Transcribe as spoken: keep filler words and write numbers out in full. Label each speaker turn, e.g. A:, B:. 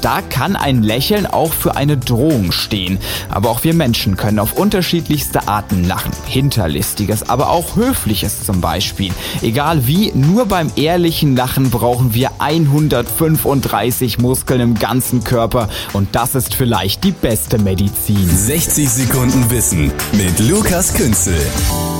A: Da kann ein Lächeln auch für eine Drohung stehen. Aber auch wir Menschen können auf unterschiedlichste Arten lachen. Hinterlistiges, aber auch höfliches zum Beispiel. Egal wie, nur beim ehrlichen Lachen brauchen wir hundertfünfunddreißig Muskeln im ganzen Körper und das ist vielleicht die beste Medizin.
B: sechzig Sekunden Wissen mit Lukas Künzel.